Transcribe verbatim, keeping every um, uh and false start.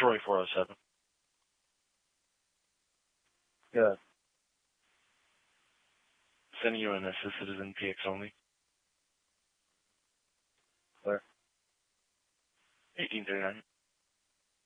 Troy four oh seven. Good. Sending you an assist citizen P X only. Where? eighteen thirty-nine.